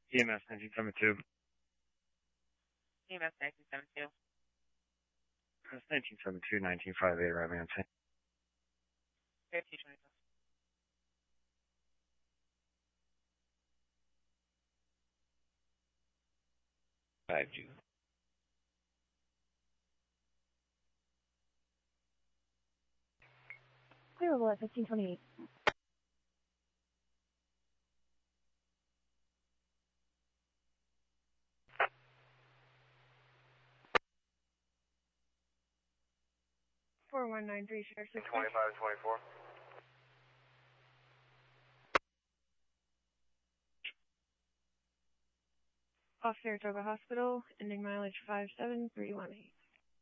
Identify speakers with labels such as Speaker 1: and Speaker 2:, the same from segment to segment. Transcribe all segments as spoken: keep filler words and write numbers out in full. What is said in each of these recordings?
Speaker 1: E M S nineteen seventy-two.
Speaker 2: E M S nineteen seventy-two.
Speaker 1: That's nineteen seventy-two, nineteen fifty-eight, right, man?
Speaker 2: fifty twenty-two.
Speaker 1: five G.
Speaker 3: Clearable at fifteen twenty-eight. four one nine three, Sheriff six.
Speaker 4: twenty-five twenty-four.
Speaker 3: Off Saratoga Hospital, ending mileage five seven three one eight.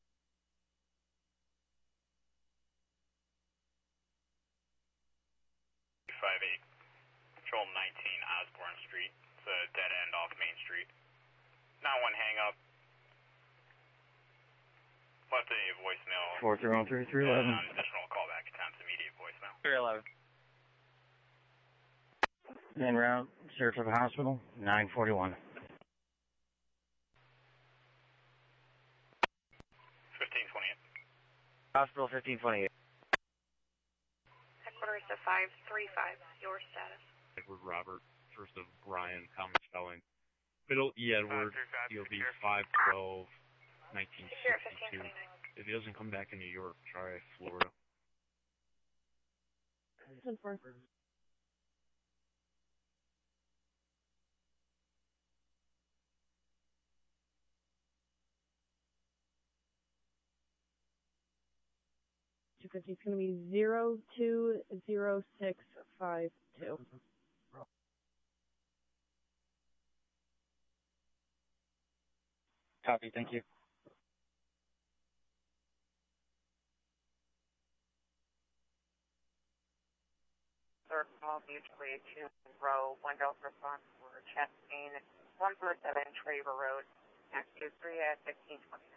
Speaker 4: five eight. Control nineteen Osborne Street. It's a dead end off Main Street. Not one hang up. Left a voicemail.
Speaker 1: four three one three three eleven.
Speaker 4: An additional callback attempts, immediate voicemail.
Speaker 2: three eleven.
Speaker 1: En route, Saratoga Hospital, nine forty-one.
Speaker 4: fifteen twenty-eight.
Speaker 2: Hospital fifteen twenty-eight.
Speaker 5: Headquarters to five three five. Your status.
Speaker 6: Edward Robert, first of Brian, common spelling. Middle E. Edward, D O B five twelve, nineteen sixty-two. If he doesn't come back in New York, try Florida.
Speaker 3: ten four. two fifty is going to be zero two zero six five two.
Speaker 1: Copy, thank you.
Speaker 2: Third call, mutually two row, one Delta response for Chastain, one four seven Traver Road, next to three at fifteen twenty-nine.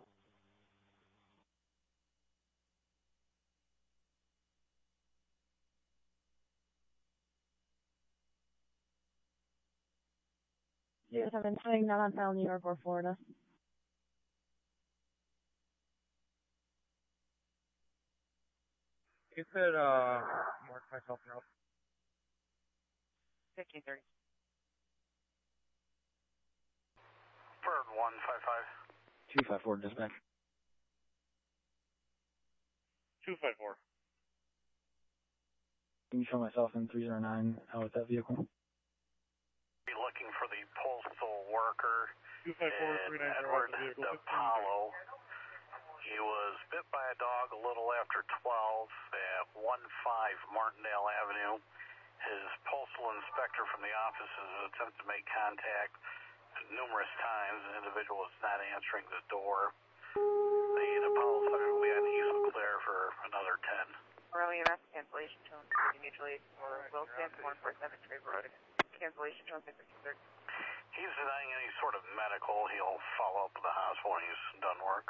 Speaker 3: Yes, I've been saying not on file, New York or Florida.
Speaker 1: You could, uh, mark myself out.
Speaker 2: fifteen thirty.
Speaker 4: Bird one five five.
Speaker 1: two five four, dispatch.
Speaker 4: two five four.
Speaker 1: Can you show myself in three zero nine out with that vehicle?
Speaker 4: Be looking for the postal worker
Speaker 6: two five four, three nine zero,
Speaker 4: Edward DePaulo. He was bit by a dog a little after twelve at one five Martindale Avenue. His postal inspector from the office has attempted to make contact numerous times. The individual is not answering the door. The DePaulo Center will be on East Clear for another ten.
Speaker 2: Early E M S cancellation tone, mutually for Wilson, one four seven Traver Road. Cancellation tone, fifteen thirty.
Speaker 4: He's denying any sort of medical. He'll follow up with the hospital when he's done work.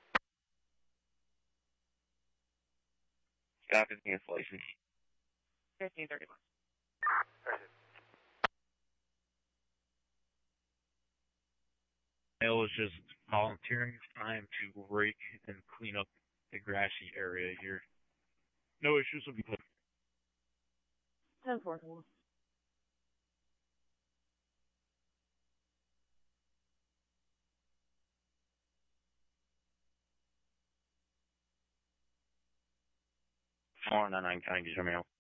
Speaker 1: Stop his cancellation.
Speaker 2: fifteen thirty-one.
Speaker 6: Male is just volunteering his time to rake and clean up the grassy area here. No issues will be put.
Speaker 3: ten four.
Speaker 1: four nine nine, can I get your mail?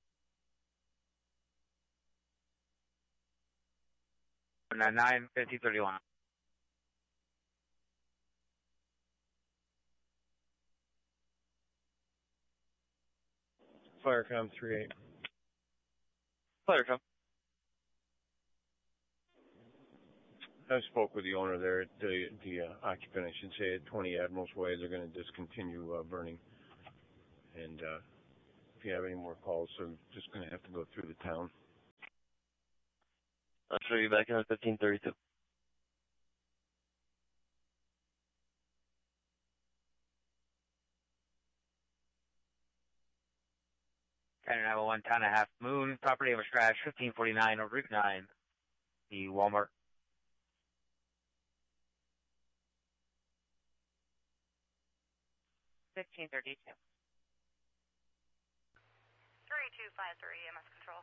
Speaker 2: nine nine, fifty thirty-one.
Speaker 1: Firecom three eight.
Speaker 2: Firecom.
Speaker 7: I spoke with the owner there, at the, the uh, occupant, I should say, at twenty Admirals Way. They're going to discontinue uh, burning. And uh, if you have any more calls, so just going to have to go through the town.
Speaker 1: I'll show you back in at fifteen thirty-two.
Speaker 2: Canada nine one one, Town and a Half Moon, property of a crash, fifteen forty-nine on Route nine, the Walmart fifteen thirty-two.
Speaker 5: three two five three, E M S control.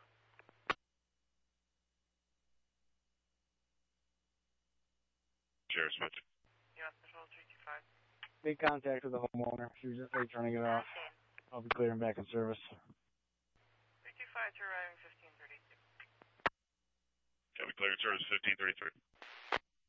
Speaker 8: Sheriff Smith.
Speaker 5: E M S control, three two five.
Speaker 9: Made contact with the homeowner. She was just late turning it off. I'll be clearing back in service.
Speaker 5: three two five two, arriving fifteen thirty-two.
Speaker 8: Copy, cleared service fifteen thirty-three.